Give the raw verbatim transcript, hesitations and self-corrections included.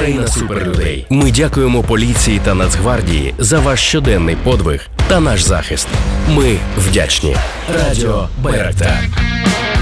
Країна суперлюдей. Ми дякуємо поліції та Нацгвардії за ваш щоденний подвиг та наш захист. Ми вдячні. Радіо Байрактар.